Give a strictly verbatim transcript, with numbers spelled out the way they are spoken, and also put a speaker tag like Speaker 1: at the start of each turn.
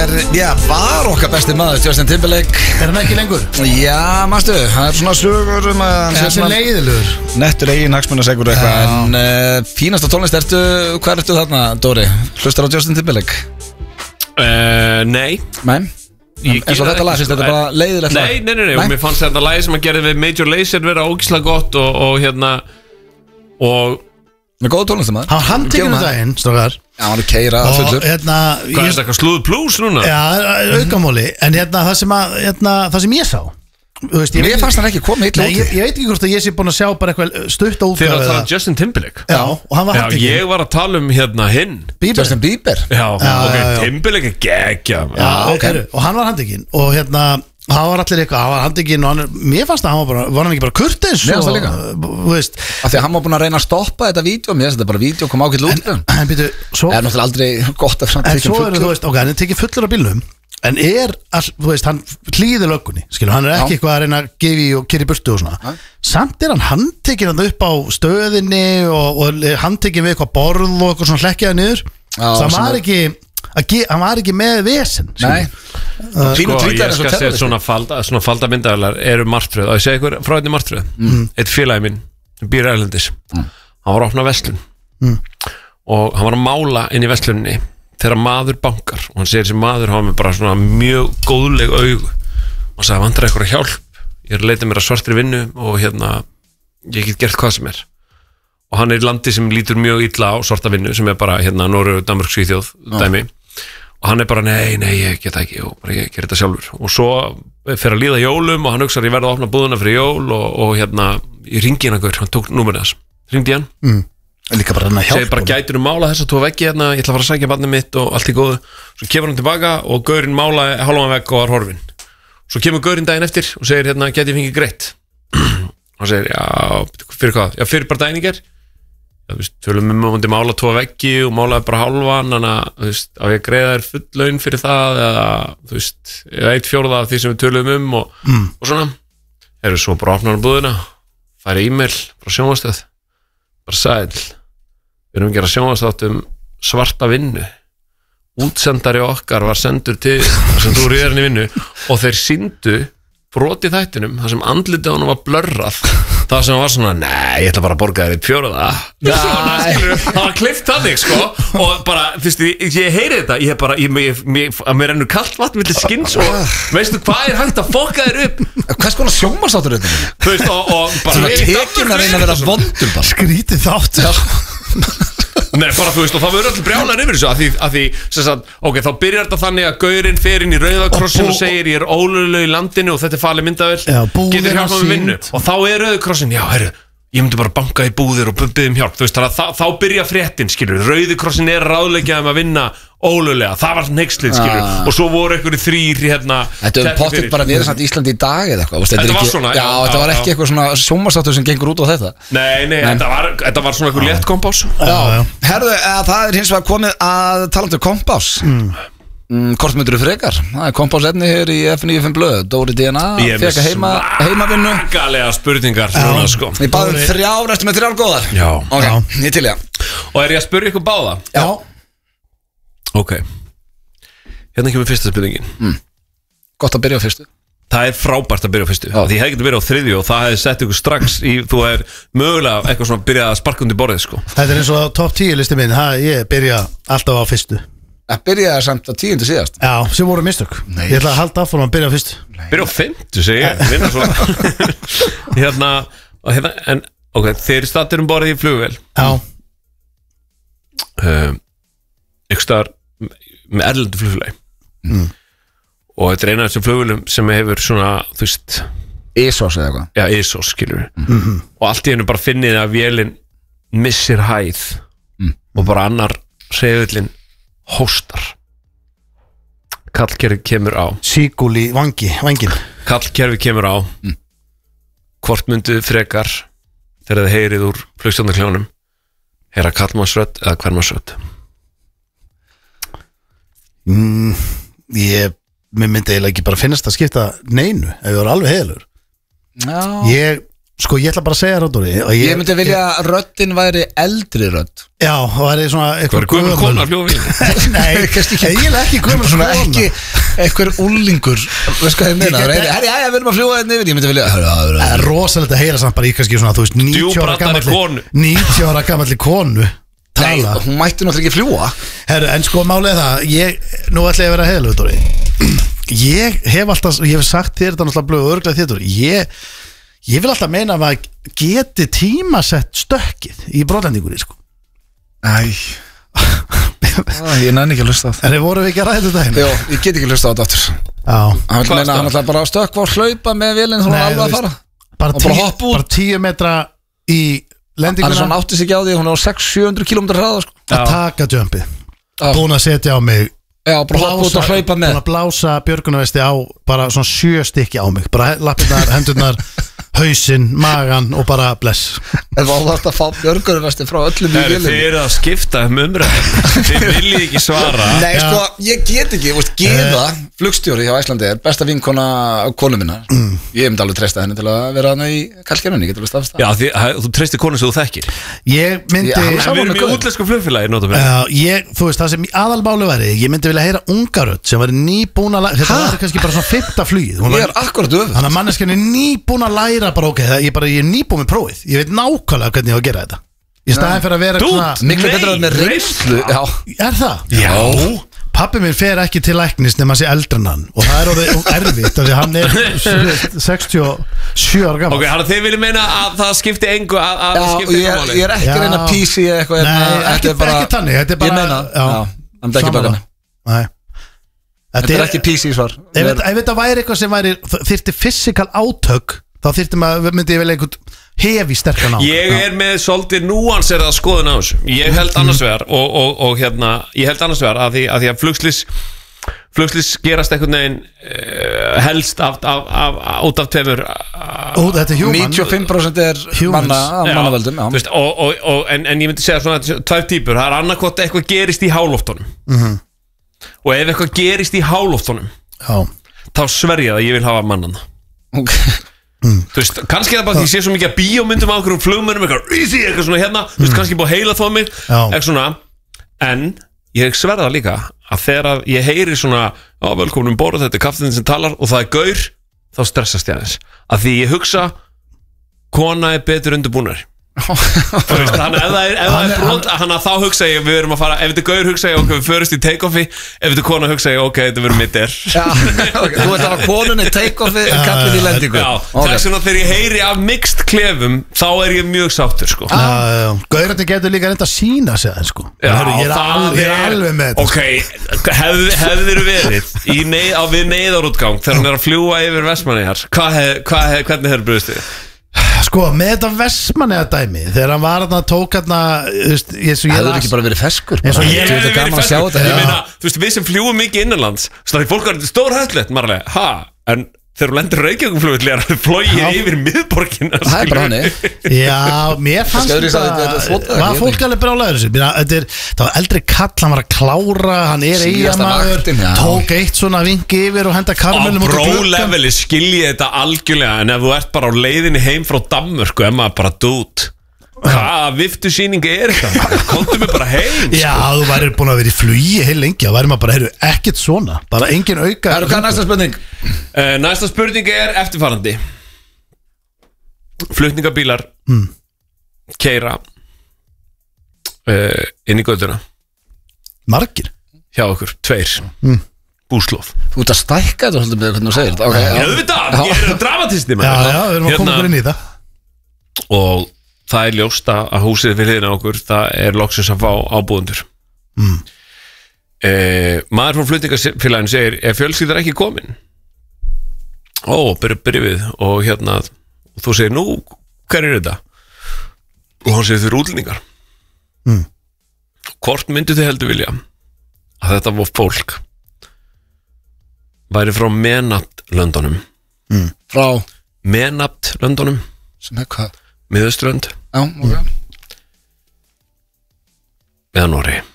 Speaker 1: er, já, var okkar besti maður Justin Timberlake.
Speaker 2: Er hann ekki lengur?
Speaker 1: Já, mástu, það er svona sögur um að
Speaker 2: Er hann sem leiðilegur?
Speaker 1: Nettur eigin hagsmunasegur eitthvað. En uh, fínasta tónlist, ertu, hvað ertu þarna, Dóri? Hlustar á Justin Timberlake?
Speaker 3: Uh, nei
Speaker 1: Nei eins og þetta lag, finnst þetta bara leiðilegt lag?
Speaker 3: Nei, nei, nei, nei, og mér fannst þetta lagi sem að gerði við Major Lazer vera ógislega gott og, og hérna og
Speaker 1: með góða tónlistamæður.
Speaker 2: Hann var handtekinn um daginn, strókar.
Speaker 1: Já, hann er keira
Speaker 2: Og
Speaker 1: fullur.
Speaker 2: hérna
Speaker 3: Hvað er þetta, eitthvað slúðu plús núna?
Speaker 2: Já, aukamóli. En hérna það sem að hérna, það sem ég sá þú veist, ég
Speaker 1: Mér
Speaker 2: veit-
Speaker 1: fannst hann ekki komið illa
Speaker 2: Nei,
Speaker 1: út
Speaker 2: ég,
Speaker 1: úr.
Speaker 2: ég veit ekki hvort að ég sé búin að sjá bara eitthvað stutt og
Speaker 3: Þegar
Speaker 2: útgáfu
Speaker 3: það
Speaker 2: eða-
Speaker 3: var Justin Timberlake
Speaker 2: Já, og hann var
Speaker 3: Já,
Speaker 2: handtekinn.
Speaker 3: ég var að tala um hérna hinn
Speaker 2: Bieber.
Speaker 1: Justin Bieber.
Speaker 3: Já, ok,
Speaker 2: já, já.
Speaker 3: Timberlake er geggja
Speaker 2: Já,
Speaker 1: ok.
Speaker 2: heyrðu, og hann var handtekinn og hérna hann var allir eitthvað, hann var handtekinn og hann, mér fannst að hann var bara, var hann ekki bara kurteis
Speaker 1: Mér fannst það
Speaker 2: og,
Speaker 1: líka.
Speaker 2: þú veist,
Speaker 1: Af því að hann var búinn að reyna að stoppa þetta vídeo. Mér finnst þetta bara vídeo kom ágætlega út. En
Speaker 2: en býtu, svo
Speaker 1: það er náttúrulega aldrei gott að samt
Speaker 2: en
Speaker 1: tekja
Speaker 2: svo eru, þú
Speaker 1: fullur.
Speaker 2: veist, ok, hann er tekið fullur af bílnum en er, all, þú veist, hann hlýði löggunni, skilur, hann er ekki
Speaker 1: Já.
Speaker 2: eitthvað að reyna að gefa í og kyrri burtu og svona
Speaker 1: Nei.
Speaker 2: samt er hann handtekinn hann upp á stöðinni og, og handtekinn við eitthvað borð og eitthvað svona hlekkjaði niður
Speaker 1: Já,
Speaker 2: það
Speaker 1: sem
Speaker 2: var
Speaker 1: er-
Speaker 2: ekki að ge, hann var ekki með vesen
Speaker 1: Nei.
Speaker 2: Uh,
Speaker 1: Pínu
Speaker 3: Sko,
Speaker 1: tweetar
Speaker 3: ég
Speaker 1: eins og
Speaker 3: skal segja
Speaker 1: terroristi.
Speaker 3: svona falda, svona falda myndaðalar eru martröð og ég segi ykkur frá einni martröð mm. eitt félagi minn, býr erlendis mm. hann var að opna verslun
Speaker 2: Mm.
Speaker 3: og hann var að mála inn í verslunni þegar maður bankar og hann segir þessi maður hafa með bara svona mjög góðleg augu og sagði vantar eitthvað hjálp ég er að leita mér að svartri vinnu og hérna ég get gert hvað sem er og hann er í landi sem lítur mjög illa á svarta vinnu sem er bara hérna Noregur, Danmörk, Svíþjóð dæmi og hann er bara nei, nei, ég get ekki og bara ég ger þetta sjálfur og svo fer að líða jólum og hann hugsar ég verði að opna búðuna fyrir jól og, og hérna, ég ringi hann einhver, hann tók númerið hans ringdi hann,
Speaker 2: mm. líka bara hann að
Speaker 3: segi
Speaker 2: hjálpa
Speaker 3: bara gætir um mála þess að tvo veggi hérna, ég ætla að fara að sækja barnið mitt og allt í góðu, svo kemur hann tilbaka og gaurinn málaði hálfan vegg og var horfinn svo kemur gaurinn daginn eftir og segir hérna, geti ég fengið greitt og hann segir, já, fyrir hvað já, fyrir bara daginn í ger þú veist, tölum um að mála tvo veggi og málaði bara hálfan, þannig að, þú veist, á ég að greiða þér full laun fyrir það eða, þú veist, eða eitt fjórða af því sem við tölum um og,
Speaker 2: Mm.
Speaker 3: og svona eru svo bara opnar á búðina færi e-mail frá sjónvarpsstöð bara sæl við erum að gera sjónvarpsþátt um svarta vinnu útsendari okkar var sendur til þar sem þú rýðir henni vinnu og þeir sýndu broti þættinum þar sem andlitið á hann var blörrað það sem var svona, nei, ég ætla bara að borga þér í fjóraða það var klift þannig, sko og bara, þú veist, ég, ég heyri þetta ég er bara, ég, ég, ég, að mér ennur kallt vatn milli skins og veistu hvað er hægt að fokka þér upp
Speaker 1: Hvers konar sjónvarpsþáttur er þetta?
Speaker 3: þú veist, og, og bara
Speaker 1: Svona tekinn að reyna að vera vondur bara.
Speaker 2: skrítið þátt
Speaker 3: Nei, bara þú veist, og það verður allir brjálar yfir þessu að því, að því, sem sagt, ok, þá byrjar þetta þannig að gaurinn fer inn í Rauðakrossin og,
Speaker 2: Og- og-
Speaker 3: segir ég er ólögleg í landinu og þetta er falið myndavel
Speaker 2: Já, búðin
Speaker 3: getur hjálpað
Speaker 2: var
Speaker 3: með vinnu
Speaker 2: sýnd.
Speaker 3: og þá er Rauðakrossin, já, herru ég myndi bara banka í búðir og byggja um hjálp þú veist, þannig að þá, þá byrja fréttin, skilur Rauðakrossin er ráðlegjað um að vinna ólöglega, það var neykslið, skilur
Speaker 1: Ah.
Speaker 3: og svo voru einhverju þrír hérna
Speaker 1: Þetta er
Speaker 3: teknir
Speaker 1: pottet
Speaker 3: fyrir.
Speaker 1: bara verið samt Íslandi í dag eða eitthvað. Þetta
Speaker 3: Þetta
Speaker 1: er
Speaker 3: var
Speaker 1: ekki-
Speaker 3: svona,
Speaker 1: Já,
Speaker 3: já,
Speaker 1: þetta
Speaker 3: já,
Speaker 1: var
Speaker 3: já.
Speaker 1: ekki eitthvað svona sjónvarpsþáttur sem gengur út á þetta.
Speaker 3: Nei, nei, þetta var, þetta var svona einhver létt kompás
Speaker 2: Já, já.
Speaker 1: Herðu, að það er hins vegar komið að talandi um kompás. Mm. Mm, hvort myndur þú frekar? Það er kompásefni hér í F níutíu og fimm blöð. Dóri D N A
Speaker 3: Ég er
Speaker 1: fekk
Speaker 3: með
Speaker 1: heima, heimavinnu.
Speaker 3: svakalega spurningar núna, sko.
Speaker 1: Við báðum
Speaker 2: Dóri-
Speaker 1: þrjár, eftir með þrjár góðar.
Speaker 3: Já.
Speaker 1: Ok,
Speaker 2: Já.
Speaker 1: ég til ég.
Speaker 3: Og er ég að spyrja ykkur báða?
Speaker 2: Já,
Speaker 3: Ok. Hérna kemur fyrsta spurningin.
Speaker 1: Gott að byrja á fyrstu.
Speaker 3: Það er frábært að byrja á fyrstu. Því ég hefði getið byrjað á þriðju og það hefði sett ykkur strax í, þú er mögulega eitthvað svona byrjað að sparka undir borðið, sko.
Speaker 2: þetta er eins og top tíu listi minn ha, ég byrja alltaf á fyrstu
Speaker 1: Það byrjaði samt á tíundu síðast.
Speaker 2: Já, sem voru mistök
Speaker 1: Nei.
Speaker 2: Ég ætla að halda áfram að byrja á fyrstu
Speaker 3: Byrja á fimmtu, segi ég. Vinna svo. hérna, og hérna, en, ok, þeir stattir um borðið í flugvél.
Speaker 2: Já,
Speaker 3: Um, ykkur staðar með erlendu flugfélagi.
Speaker 1: Mm.
Speaker 3: Og þetta er eina af þessum flugvélum sem hefur svona, þú veist,
Speaker 1: Ísos eða eitthvað.
Speaker 3: já, I S O, skilur við. Og allt í hennu bara finnið að vélinn missir hæð og bara annar hreyfillinn hóstar. Kallkerfi kemur á
Speaker 2: síkul í vangi, vangin
Speaker 3: Kallkerfi kemur á Hvort myndu frekar þegar þið heyrið úr flugstjórnarkljónum heyra kallmannsrödd eða kvenmannsrödd?
Speaker 2: mm, Ég Mér myndi eiginlega ekki bara finnast að skipta neinu ef ég var alveg heiðalur
Speaker 1: Já.
Speaker 2: Ég Sko ég ætla bara að segja Ródóri
Speaker 1: Ég, ég myndi vilja að röddin væri eldri rödd
Speaker 2: Já, það væri svona
Speaker 3: eitthvað gömul kona að fljúga við
Speaker 2: Nei, eiginlega ekki gömul
Speaker 1: kona Ekki eitthvað úlingur Veist hvað ég meina Herri, já, já, við erum að fljúga þetta yfir Ég myndi vilja
Speaker 2: Það er rosalegt að heyra samt bara í kannski svona, þú veist, níutíu ára gamalli níutíu ára gamalli konu tala.
Speaker 1: Nei, hún mætti náttúrulega ekki fljúga
Speaker 2: Herru, en sko málið er það ég, Nú ætla ég að vera heiðalegu, Dóri Ég hef alltaf, ég hef sagt þér þetta náttúrulega blöð og örglega þér, Dóri Ég Ég vil alltaf meina að maður geti tímasett stökkið í brotlendingunni sko.
Speaker 1: Æ Ég næði ekki að hlusta á það
Speaker 2: En þeir voru við ekki að ræða þetta hérna
Speaker 1: Jó, ég get ekki að hlusta á þetta aftur Hann vil meina að hann ætla bara að stökkva og hlaupa með vélinn þá hann alveg að fara
Speaker 2: Bara, tí, bara, bara tíu metra í lendinguna
Speaker 1: Hann er svona átti sig ekki á því hún er á sex til sjö hundruð kílómetra hraða sko.
Speaker 2: Að taka jumpið Búin að setja á mig
Speaker 1: Já, bara hoppa út og hlaupa með
Speaker 2: Búin að blása björgunarvesti á bara svona sjö stykki á mig Bara lappirnar, hendurnar hausinn, magan og bara bless
Speaker 1: Það var alltaf að fá björgunarvesti frá öllum í vélum
Speaker 3: Þið eru að skipta um umræðum Þið viljið ekki svara
Speaker 1: Nei, Já. sko, ég get ekki, veist, Geða uh, flugstjóri hjá Æslandi er besta vinkona á konu minna mm. Ég myndi alveg treysta henni til að vera hana í kallgerðunni, getur við stafst
Speaker 3: Já, því, þú treystir konu sem þú þekkir
Speaker 2: Ég myndi
Speaker 3: Já, Við erum í útlensku flugfélagi
Speaker 2: uh, ég, Þú veist, það sem aðalmáli væri Ég myndi vilja heyra ungarödd sem væri nýbúin að læra Þetta væri kannski bara svona fimmta flugið
Speaker 1: Ég er akkurat öfugt
Speaker 2: Þannig að manneskjan er nýbúin að læra bara ok Ég, bara, ég er nýbúin með prófið Ég veit nákvæmlega hvernig ég á að gera þetta Í staðin fyrir að vera
Speaker 3: Dút,
Speaker 1: miklu betra með reynslu
Speaker 2: Er það?
Speaker 3: Já
Speaker 2: Pappi minn fer ekki til læknis nema að sé eldri en hann Og það er orðið erfitt Því hann er sextíu og sjö ára gammal
Speaker 3: Ok, þannig að þið viljum meina að það skipti engu að, að
Speaker 1: Já,
Speaker 3: skipti
Speaker 1: ég,
Speaker 3: engu
Speaker 1: ég er ekki að reyna að písi eitthvað
Speaker 2: Nei, ekki, bara, ekki tannig Þetta er bara
Speaker 1: Ég meina, já, hann er ekki baka
Speaker 2: Nei
Speaker 1: Þetta er ekki písi svar
Speaker 2: Ef þetta væri eitthvað sem væri Þyrfti fysikal átök Þá þyrfti maður, myndi ég vel einhvern hefi sterkan á
Speaker 3: Ég er með svolítið núanserað skoðun á þessu Ég held annars vegar og, og, og hérna, ég held annars vegar að því að, því að flugslis flugslis gerast einhvern veginn uh, helst af, af, af, út af tveimur
Speaker 2: Ó, þetta er human
Speaker 1: níutíu og fimm prósent er manna, mannavöldum
Speaker 3: já. Veist, og, og, og, en, en ég myndi segja svona tvær típur, það er annarkvæmt eitthvað gerist í háloftunum
Speaker 2: mm-hmm.
Speaker 3: og ef eitthvað gerist í háloftunum
Speaker 2: já.
Speaker 3: þá sverja það að ég vil hafa mannana
Speaker 1: Ok
Speaker 3: Mm. Þú veist, kannski er það bara því að ég sé svo mikið að bíómyndum á einhverjum flugmönnum, eitthvað, eitthvað svona hérna mm. Þú veist, kannski búið að heila þó mig eitthvað svona, en ég sverða líka að þegar ég heyri svona á velkominum borð, þetta er kaftin sem talar og það er gaur, þá stressast ég aðeins að því ég hugsa kona er betur undirbúnar Þannig að ef það er, ef það er brot hann að þá hugsa ég við erum að fara ef þetta er gaur hugsa ég ok við förust í take-offi ef þetta er kona hugsa ég ok þetta verður mitt er
Speaker 1: okay. Þú ert að konunni take-offi en kallin í lendingu
Speaker 3: Já, okay. Þess vegna þegar ég heyri af mixed klefum þá er ég mjög sáttur sko
Speaker 2: ah. Gaurandi getur líka reynda að sína sig sko.
Speaker 3: Já,
Speaker 2: Heru, ég er alveg, er, alveg með þetta
Speaker 3: Ok, hef, hefðir verið í neið, á við neyðarútgang þegar hann er að fljúa yfir Vestmannaeyjar hva hef, hva hef, hvernig hefur brugðist þið?
Speaker 2: Sko, með þetta Vestmannaeyja dæmi þegar hann var að tók hann
Speaker 1: Það hefur ekki bara verið feskur
Speaker 3: Ég hefur verið feskur Ég meina, þú veist, við sem fljúum mikið innanlands Þannig að fólk er stór hættulegt marlega Ha, en þegar þú lendir Reykjavíkurflugvelli er það flogið yfir miðborgin
Speaker 1: Það er bara hannig
Speaker 2: Já, mér fannst þetta Var fólk alveg brálaður þessu Það var eldri kall, hann var að klára Hann er eiginmaður Tók eitt svona vingi yfir og henda karmelum
Speaker 3: Á bróleveli skilji þetta algjörlega En ef þú ert bara á leiðinni heim frá Danmörku Er maður bara dút Hvaða viftusýningi er þetta? Komdu mig bara heim
Speaker 2: Já, þú væri búin að vera í flugi heil lengi og væri maður bara, heyrðu, ekkert svona bara engin auka
Speaker 1: Það eru hvað næsta spurning?
Speaker 3: Uh, næsta spurning er eftirfarandi Flutningabílar
Speaker 2: mm.
Speaker 3: keyra uh, inn í götuna
Speaker 2: Margir?
Speaker 3: Hjá okkur, tveir
Speaker 2: mm.
Speaker 3: Búslóð
Speaker 1: Þú ert að stækka þetta svolítið með hvernig þú segir þetta okay,
Speaker 3: Já, þú veit það, ég er dramatisti
Speaker 2: Já, já, við erum að koma okkur inn í það
Speaker 3: Og það er ljóst að húsið fyrir hliðina okkur það er loksins að fá ábúðendur
Speaker 2: mm.
Speaker 3: eh, Maður frá flutningafélaginu segir er fjölskyldar ekki komin? Ó, byrju, byrju við og hérna, og þú segir nú, hver er þetta? Og hann segir þau eru útlendingar
Speaker 2: mm.
Speaker 3: Hvort myndu þið heldur vilja að þetta var fólk væri frá Menapt Löndunum
Speaker 2: mm.
Speaker 1: Frá
Speaker 3: Menapt Löndunum
Speaker 1: sem er hvað?
Speaker 3: Miðauströnd
Speaker 1: Já, ok
Speaker 3: Eða Noregi